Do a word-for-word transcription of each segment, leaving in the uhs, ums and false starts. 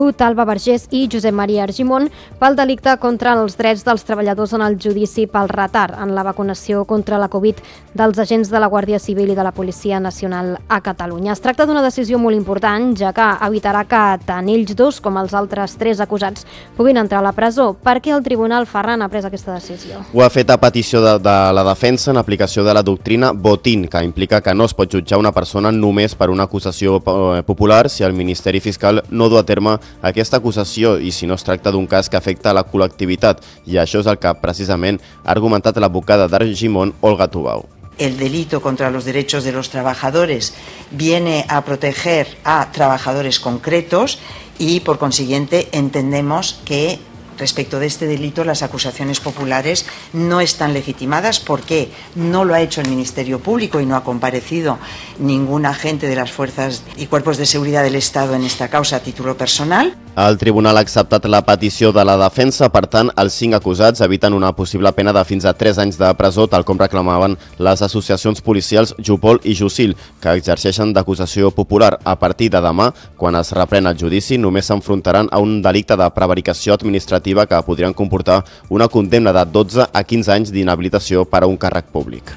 Alba Vergés i Josep Maria Argimon pel delicte contra els drets dels treballadors en el judici pel retard en la vacunació contra la Covid dels agents de la Guàrdia Civil i de la Policia Nacional a Catalunya. Es tracta d'una decisió molt important, ja que evitarà que tant ells dos com els altres tres acusats puguin entrar a la presó. Per què el Tribunal Ferran ha pres aquesta decisió? Ho ha fet a petició de, de la defensa en aplicació de la doctrina Botín, que implica que no es pot jutjar una persona només per una acusació popular si el Ministeri Fiscal no du a terme aquesta acusació i si no es tracta d'un cas que afecta a la col·lectivitat, i això és el que precisament ha argumentat l'advocada d'Argimon, Olga Tubau. El delito contra los derechos de los trabajadores viene a proteger a trabajadores concretos y, por consiguiente, entendemos que respecto de este delito las acusaciones populares no están legitimadas porque no lo ha hecho el Ministerio Público y no ha comparecido ningún agente de las fuerzas y cuerpos de seguridad del Estado en esta causa a título personal. El tribunal ha acceptat la petició de la defensa, per tant, els cinc acusats eviten una possible pena de fins a tres anys de presó, tal com reclamaven les associacions policials Jupol i Jusil, que exerceixen d'acusació popular. A partir de demà, quan es reprèn el judici, només s'enfrontaran a un delicte de prevaricació administrativa que podrien comportar una condemna de dotze a quinze anys d'inhabilitació per a un càrrec públic.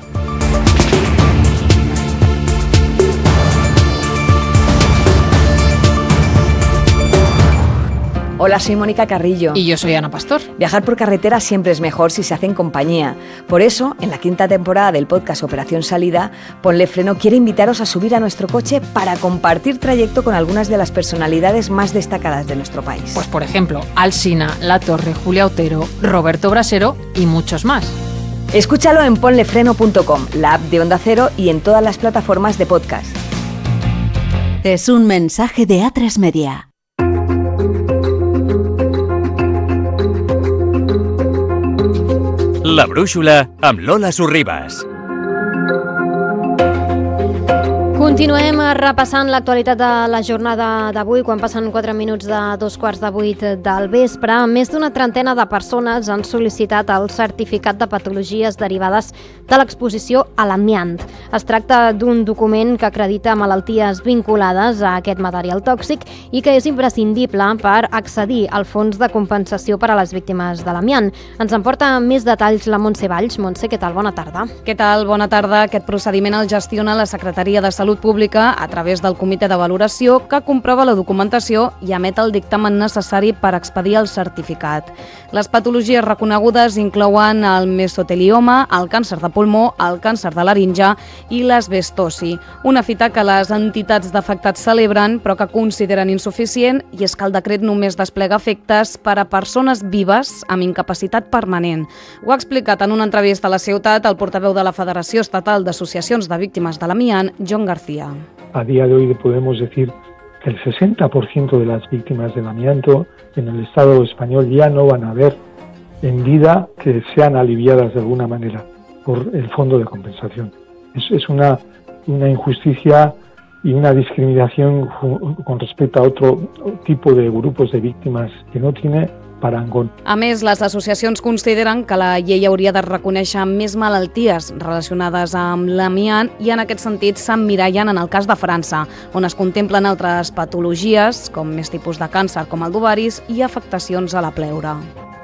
Hola, soy Mónica Carrillo. Y yo soy Ana Pastor. Viajar por carretera siempre es mejor si se hace en compañía. Por eso, en la quinta temporada del podcast Operación Salida, Ponle Freno quiere invitaros a subir a nuestro coche para compartir trayecto con algunas de las personalidades más destacadas de nuestro país. Pues por ejemplo, Alsina, La Torre, Julia Otero, Roberto Brasero y muchos más. Escúchalo en ponle freno punto com, la app de Onda Cero y en todas las plataformas de podcast. Es un mensaje de A tres Media. La Brúixola amb Lola Sorribas. Continuem repassant l'actualitat de la jornada d'avui, quan passen quatre minuts de dos quarts de vuit del vespre. Més d'una trentena de persones han sol·licitat el certificat de patologies derivades de l'exposició a l'amiant. Es tracta d'un document que acredita malalties vinculades a aquest material tòxic i que és imprescindible per accedir al fons de compensació per a les víctimes de l'amiant. Ens en porta més detalls la Montse Valls. Montse, què tal? Bona tarda. Què tal? Bona tarda. Aquest procediment el gestiona la Secretaria de Salut Pública a través del comitè de valoració que comprova la documentació i emet el dictamen necessari per expedir el certificat. Les patologies reconegudes inclouen el mesotelioma, el càncer de pulmó, el càncer de laringe i l'asbestosi, una fita que les entitats d'afectats celebren però que consideren insuficient, i és que el decret només desplega efectes per a persones vives amb incapacitat permanent. Ho ha explicat en una entrevista a La Ciutat el portaveu de la Federació Estatal d'Associacions de Víctimes de l'Amiant, John García. A día de hoy podemos decir que el sesenta por ciento de las víctimas del amianto en el Estado español ya no van a ver en vida que sean aliviadas de alguna manera por el fondo de compensación. Es, es una, una injusticia y una discriminación con respecto a otro tipo de grupos de víctimas que no tiene parangón. A més, les associacions consideren que la llei hauria de reconèixer més malalties relacionades amb l'amiant i en aquest sentit s'emmirallen en el cas de França, on es contemplen altres patologies, com més tipus de càncer com el d'ovaris i afectacions a la pleura.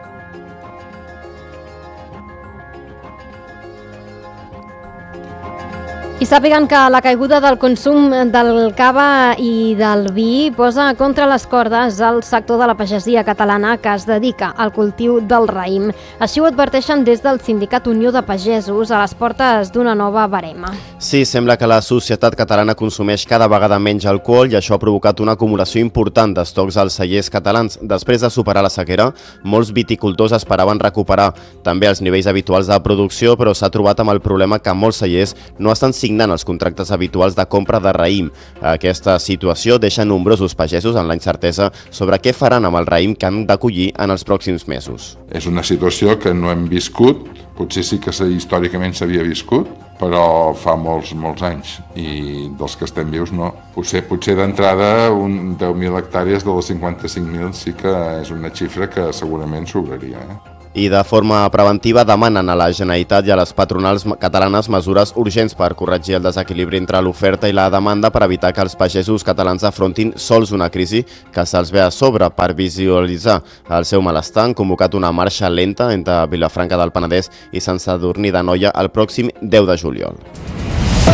I sàpiguen que la caiguda del consum del cava i del vi posa contra les cordes el sector de la pagesia catalana que es dedica al cultiu del raïm. Així ho adverteixen des del Sindicat Unió de Pagesos a les portes d'una nova barema. Sí, sembla que la societat catalana consumeix cada vegada menys alcohol i això ha provocat una acumulació important d'estocs als cellers catalans. Després de superar la sequera, molts viticultors esperaven recuperar també els nivells habituals de producció, però s'ha trobat amb el problema que molts cellers no estan signant els contractes habituals de compra de raïm. Aquesta situació deixa nombrosos pagesos en la incertesa sobre què faran amb el raïm que han d'acollir en els pròxims mesos. És una situació que no hem viscut, potser sí que històricament s'havia viscut, però fa molts, molts anys, i dels que estem vius no. Potser, potser d'entrada un deu mil hectàrees de les cinquanta-cinc mil sí que és una xifra que segurament sobraria. Eh? I de forma preventiva demanen a la Generalitat i a les patronals catalanes mesures urgents per corregir el desequilibri entre l'oferta i la demanda per evitar que els pagesos catalans afrontin sols una crisi que se'ls ve a sobre. Per visualitzar el seu malestar han convocat una marxa lenta entre Vilafranca del Penedès i Sant Sadurní d'Anoia el pròxim deu de juliol.